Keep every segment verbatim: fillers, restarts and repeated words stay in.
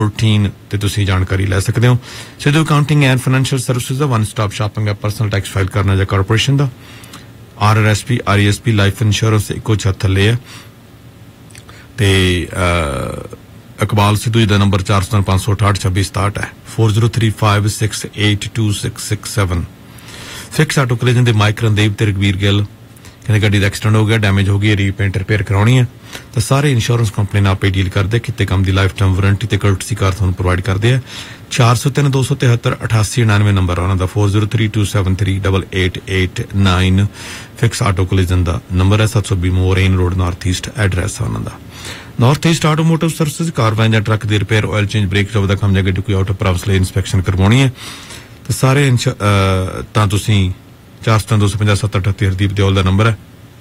fourteen ਤੇ ਤੁਸੀਂ ਜਾਣਕਾਰੀ ਲੈ ਸਕਦੇ ਹੋ Sidhu accounting and financial services the one stop shopping ਹੈ ਪਰਸਨਲ ਟੈਕਸ ਫਾਈਲ ਕਰਨਾ ਜਾਂ ਕਾਰਪੋਰੇਸ਼ਨ ਦਾ ਆਰਆਰਐਸਪੀ ਆਰਈਐਸਪੀ ਲਾਈਫ ਇੰਸ਼ੋਰੈਂਸ ਇੱਕੋ ਛੱਤ ਥੱਲੇ ਹੈ ਤੇ ਇਕਬਾਲ ਸਿੱਧੂ ਜੀ ਦਾ ਨੰਬਰ ਚਾਰ ਸੌ ਪੰਜ ਸੌ ਅਠਾਹਠ ਛੱਬੀ ਸਤਾਹਠ ਹੈ four zero three five six eight two six six seven fix auto ਕਲੇਜਨ ਦੇ ਮਾਈਕ ਰਣਦੀਪ ਤੇ ਰਘਵੀਰ ਗਿੱਲ ਕਹਿੰਦੇ ਗੱਡੀ ਦਾ ਐਕਸੀਡੈਂਟ ਹੋ ਗਿਆ ਡੈਮੇਜ ਹੋ ਗਈ ਰੀਪੇਂਟ ਰਿਪੇਅਰ ਕਰਾਉਣੀ ਹੈ ਤਾਂ ਸਾਰੇ ਇੰਸ਼ੋਰੈਂਸ ਕੰਪਨੀ ਨਾਲ ਆਪੇ ਡੀਲ ਕਰਦੇ ਕਿਤੇ ਕੰਮ ਦੀ ਲਾਈਫ ਟਾਈਮ ਵਾਰੰਟੀ ਤੇ ਕਰਟਸੀ ਕਾਰ ਤੁਹਾਨੂੰ ਪ੍ਰੋਵਾਈਡ ਕਰਦੇ ਆ ਚਾਰ ਸੌ ਤਿੰਨ ਦੋ ਸੌ ਤਿਹੱਤਰ ਅਠਾਸੀ ਉਣਾਨਵੇਂ ਨੰਬਰ ਉਹਨਾਂ ਦਾ four zero three two seven three eight eight eight nine fix auto ਕਲੇਜਨ ਦਾ ਨੰਬਰ ਹੈ ਸੱਤ ਸੌ ਵੀਹ ਮੋਰੇਨ ਰੋਡ ਨਾਰਥ ਈਸਟ ਐਡਰੈਸ ਹੈ ਉਹਨਾਂ ਦਾ ਨਾਰਥ ਈਸਟ ਆਟੋਮੋਟਿਵ ਸਰਵਿਸਿਜ਼ ਕਾਰ ਵੈਨ ਜਾਂ ਟਰੱਕ ਦੀ ਰਿਪੇਅਰ ਆਇਲ ਚੇਂਜ ਬ੍ਰੇਕ ਜਬ ਦਾ ਕੰਮ ਜਾਂ ਗੱਡੀ ਕੋਈ ਆਟੋ ਪ੍ਰਾਪਸ ਲਈ ਇਨਸਪੈਕਸ਼ਨ ਕਰਵਾਉਣੀ ਹੈ ਤੇ ਸਾਰੇ ਤਾਂ ਤੁਸੀਂ ਚਾਰ ਸੌ ਦੋ ਸੌ ਪੰਜਾਹ ਸੱਤ ਅਠੱਤੀ ਹਰਦੀਪ ਦਿਓਲ ਦਾ ਨੰਬਰ ਹੈ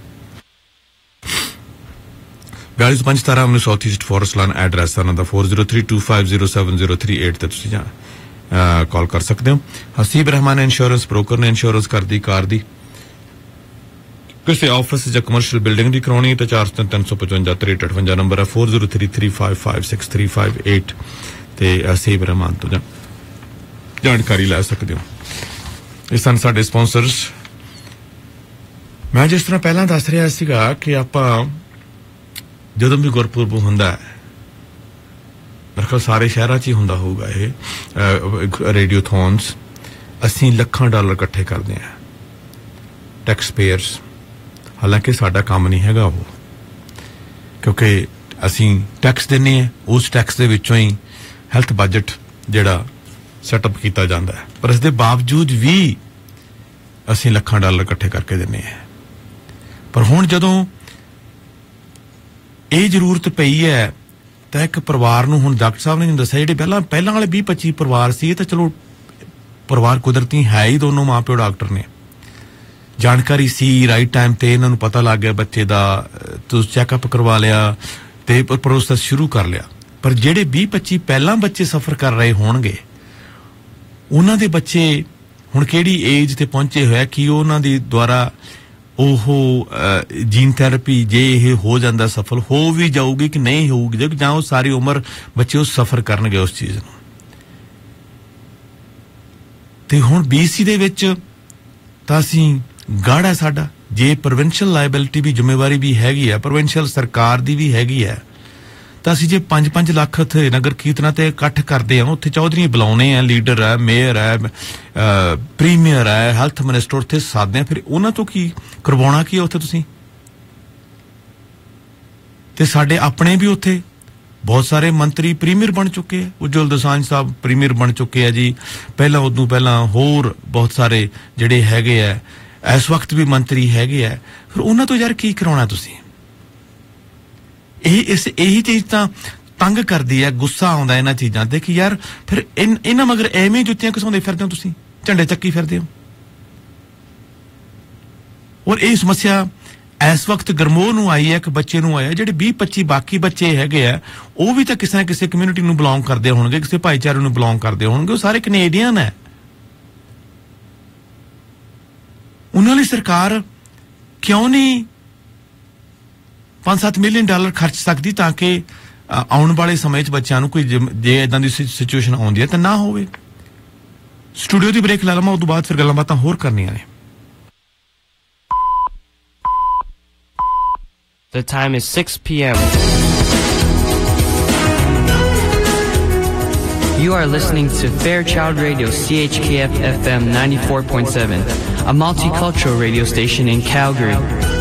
ਬਿਆਲੀ ਸੌ ਪੰਜ ਸਤਾਰਾਂ ਨੂੰ south East forest line address ਉਹਨਾਂ ਦਾ four zero three two five zero seven zero three eight ਤੇ ਤੁਸੀਂ ਜਾਂ ਕਾਲ ਕਰ ਸਕਦੇ ਹੋ ਹਸੀਬ ਰਹਿਮਾਨ ਇੰਸ਼ੋਰੈਂਸ ਬ੍ਰੋਕਰ ਨੇ ਇੰਸ਼ੋਰੈਂਸ ਕਰਦੀ ਕਾਰ ਦੀ ਕਿਸੇ ਆਫਿਸ ਜਾਂ ਕਮਰਸ਼ੀਅਲ ਬਿਲਡਿੰਗ ਦੀ ਕਰਾਉਣੀ ਤਾਂ ਚਾਰ ਸੌ ਤਿੰਨ ਸੌ ਪਚਵੰਜਾ ਤਰੇਹਠ ਅਠਵੰਜਾ ਨੰਬਰ ਹੈ four zero three three five five six three five eight ਤੇ ਹਸੀਬ ਰਹਿਮਾਨ ਤੋਂ ਜਾਂ ਜਾਣਕਾਰੀ ਲੈ ਸਕਦੇ ਹੋ ਇਹ ਸਨ ਸਾਡੇ ਸਪਾਂਸਰਸ ਮੈਂ ਜਿਸ ਤਰ੍ਹਾਂ ਪਹਿਲਾਂ ਦੱਸ ਰਿਹਾ ਸੀਗਾ ਕਿ ਆਪਾਂ ਜਦੋਂ ਵੀ ਗੁਰਪੁਰਬ ਹੁੰਦਾ ਮੇਰੇ ਖਿਆਲ ਸਾਰੇ ਸ਼ਹਿਰਾਂ 'ਚ ਹੀ ਹੁੰਦਾ ਹੋਊਗਾ ਇਹ ਰੇਡੀਓਥੋਨਸ ਅਸੀਂ ਲੱਖਾਂ ਡਾਲਰ ਇਕੱਠੇ ਕਰਦੇ ਹਾਂ ਟੈਕਸ ਪੇਅਰਸ ਹਾਲਾਂਕਿ ਸਾਡਾ ਕੰਮ ਨਹੀਂ ਹੈਗਾ ਉਹ ਕਿਉਂਕਿ ਅਸੀਂ ਟੈਕਸ ਦਿੰਦੇ ਹਾਂ ਉਸ ਟੈਕਸ ਦੇ ਵਿੱਚੋਂ ਹੀ ਹੈਲਥ ਬਜਟ ਜਿਹੜਾ ਸੈਟਅਪ ਕੀਤਾ ਜਾਂਦਾ ਹੈ ਪਰ ਇਸ ਦੇ ਬਾਵਜੂਦ ਵੀ ਅਸੀਂ ਲੱਖਾਂ ਡਾਲਰ ਇਕੱਠੇ ਕਰਕੇ ਦਿੰਦੇ ਹਾਂ ਪਰ ਹੁਣ ਜਦੋਂ ਇਹ ਜ਼ਰੂਰਤ ਪਈ ਹੈ ਤਾਂ ਇੱਕ ਪਰਿਵਾਰ ਨੂੰ ਹੁਣ ਡਾਕਟਰ ਸਾਹਿਬ ਨੇ ਦੱਸਿਆ ਜਿਹੜੇ ਪਹਿਲਾਂ ਪਹਿਲਾਂ ਵਾਲੇ ਵੀਹ ਪੱਚੀ ਪਰਿਵਾਰ ਸੀ ਤਾਂ ਚਲੋ ਪਰਿਵਾਰ ਕੁਦਰਤੀ ਹੈ ਹੀ ਦੋਨੋਂ ਮਾਂ ਪਿਓ ਡਾਕਟਰ ਨੇ ਜਾਣਕਾਰੀ ਸੀ ਰਾਈਟ ਟਾਈਮ ਤੇ ਇਹਨਾਂ ਨੂੰ ਪਤਾ ਲੱਗ ਗਿਆ ਬੱਚੇ ਦਾ ਤੁਸੀਂ ਚੈੱਕਅਪ ਕਰਵਾ ਲਿਆ ਤੇ ਪ੍ਰੋਸੈਸ ਸ਼ੁਰੂ ਕਰ ਲਿਆ ਪਰ ਜਿਹੜੇ ਵੀਹ ਪੱਚੀ ਪਹਿਲਾਂ ਬੱਚੇ ਸਫਰ ਕਰ ਰਹੇ ਹੋਣਗੇ ਉਹਨਾਂ ਦੇ ਬੱਚੇ ਹੁਣ ਕਿਹੜੀ ਏਜ ਤੇ ਪਹੁੰਚੇ ਹੋਇਆ ਕਿ ਉਹਨਾਂ ਦੀ ਦੁਆਰਾ ਉਹ ਜੀਨ ਥੈਰੇਪੀ ਜੇ ਇਹ ਹੋ ਜਾਂਦਾ ਸਫਲ ਹੋ ਵੀ ਜਾਊਗੀ ਕਿ ਨਹੀਂ ਹੋਊਗੀ ਜਾਂ ਉਹ ਸਾਰੀ ਉਮਰ ਬੱਚੇ ਉਹ ਸਫਰ ਕਰਨਗੇ ਉਸ ਚੀਜ਼ ਨੂੰ ਤੇ ਹੁਣ ਬੀਸੀ ਦੇ ਵਿੱਚ ਤਾਂ ਅਸੀਂ ਗਾੜਾ ਹੈ ਸਾਡਾ ਜੇ ਪ੍ਰੋਵਿੰਸ਼ੀਅਲ ਲਾਇਬਿਲਿਟੀ ਵੀ ਜ਼ਿੰਮੇਵਾਰੀ ਵੀ ਹੈਗੀ ਹੈ ਪ੍ਰੋਵਿੰਸ਼ੀਅਲ ਸਰਕਾਰ ਦੀ ਵੀ ਹੈਗੀ ਹੈ ਤਾਂ ਅਸੀਂ ਜੇ ਪੰਜ ਪੰਜ ਲੱਖ ਉੱਥੇ ਨਗਰ ਕੀਰਤਨਾਂ ਤੇ ਇਕੱਠ ਕਰਦੇ ਹਾਂ ਉੱਥੇ ਚੌਧਰੀ ਬੁਲਾਉਣੇ ਆ ਲੀਡਰ ਹੈ ਮੇਅਰ ਹੈ ਪ੍ਰੀਮੀਅਰ ਹੈ ਹੈਲਥ ਮਿਨਿਸਟਰ ਉੱਥੇ ਸਾਧਦੇ ਆ ਫਿਰ ਉਹਨਾਂ ਤੋਂ ਕੀ ਕਰਵਾਉਣਾ ਕੀ ਉੱਥੇ ਤੁਸੀਂ ਤੇ ਸਾਡੇ ਆਪਣੇ ਵੀ ਉੱਥੇ ਬਹੁਤ ਸਾਰੇ ਮੰਤਰੀ ਪ੍ਰੀਮੀਅਰ ਬਣ ਚੁੱਕੇ ਆ ਉਜਵਲ ਦੋਸਾਂਝ ਸਾਹਿਬ ਪ੍ਰੀਮੀਅਰ ਬਣ ਚੁੱਕੇ ਆ ਜੀ ਪਹਿਲਾਂ ਉਦੋਂ ਪਹਿਲਾਂ ਹੋਰ ਬਹੁਤ ਸਾਰੇ ਜਿਹੜੇ ਹੈਗੇ ਆ ਇਸ ਵਕਤ ਵੀ ਮੰਤਰੀ ਹੈਗੇ ਆ ਫਿਰ ਉਹਨਾਂ ਤੋਂ ਯਾਰ ਕੀ ਕਰਾਉਣਾ ਤੁਸੀਂ ਇਹ ਇਸ ਇਹੀ ਚੀਜ਼ ਤਾਂ ਤੰਗ ਕਰਦੀ ਹੈ ਗੁੱਸਾ ਆਉਂਦਾ ਇਹਨਾਂ ਚੀਜ਼ਾਂ ਤੇ ਕਿ ਯਾਰ ਫਿਰ ਇਹਨਾਂ ਮਗਰ ਐਵੇਂ ਜੁੱਤੀਆਂ ਘਸਾਉਂਦੇ ਫਿਰਦੇ ਹੋ ਤੁਸੀਂ ਝੰਡੇ ਚੱਕੀ ਫਿਰਦੇ ਹੋ ਔਰ ਇਹ ਸਮੱਸਿਆ ਇਸ ਵਕਤ ਗਰਮੋਹ ਨੂੰ ਆਈ ਹੈ ਇੱਕ ਬੱਚੇ ਨੂੰ ਆਇਆ ਜਿਹੜੇ ਵੀਹ ਪੱਚੀ ਬਾਕੀ ਬੱਚੇ ਹੈਗੇ ਆ ਉਹ ਵੀ ਤਾਂ ਕਿਸੇ ਨਾ ਕਿਸੇ ਕਮਿਊਨਿਟੀ ਨੂੰ ਬਿਲੋਂਗ ਕਰਦੇ ਹੋਣਗੇ ਕਿਸੇ ਭਾਈਚਾਰੇ ਨੂੰ ਬਿਲੋਂਗ ਕਰਦੇ ਹੋਣਗੇ ਉਹ ਸਾਰੇ ਕੈਨੇਡੀਅਨ ਹੈ ਉਹਨਾਂ ਲਈ ਸਰਕਾਰ ਕਿਉਂ ਨਹੀਂ ਪੰਜ ਸੱਤ ਮਿਲੀਅਨ ਡਾਲਰ ਖਰਚ ਸਕਦੀ ਤਾਂ ਕਿ ਆਉਣ ਵਾਲੇ ਸਮੇਂ 'ਚ ਬੱਚਿਆਂ ਨੂੰ ਕੋਈ ਜੇ ਇਦਾਂ ਦੀ ਸਿਚੁਏਸ਼ਨ ਆਉਂਦੀ ਹੈ ਤਾਂ ਨਾ ਹੋਵੇ ਸਟੂਡੀਓ ਦੀ ਬ੍ਰੇਕ ਲਾ ਲਵਾਂ ਉਸ ਤੋਂ ਬਾਅਦ ਫਿਰ ਗੱਲਾਂ ਬਾਤਾਂ ਹੋਰ ਕਰਨੀਆਂ ਨੇ The time is six p.m. You are listening to Fairchild Radio C H K F F M ninety-four point seven, a multicultural radio station in Calgary.